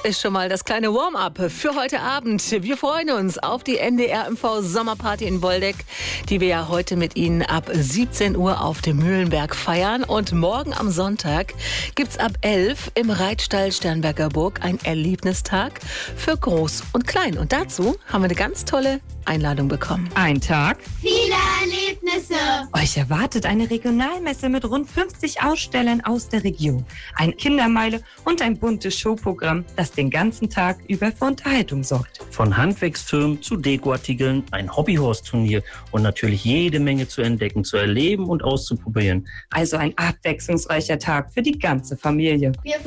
ist schon mal das kleine Warm-up für heute Abend. Wir freuen uns auf die NDR-MV Sommerparty in Woldeck, die wir ja heute mit Ihnen ab 17 Uhr auf dem Mühlenberg feiern. Und morgen am Sonntag gibt's ab 11 im Reitstall Sternberger Burg ein Erlebnistag für Groß und Klein. Und dazu haben wir eine ganz tolle Einladung bekommen. Ein Tag, viele Erlebnisse. Euch erwartet eine Regionalmesse mit rund 50 Ausstellern aus der Region, ein Kindermeile und ein buntes Showprogramm, das den ganzen Tag über für Unterhaltung sorgt. Von Handwerksfirmen zu Dekoartikeln, ein Hobbyhorse-Turnier und natürlich jede Menge zu entdecken, zu erleben und auszuprobieren. Also ein abwechslungsreicher Tag für die ganze Familie. Wir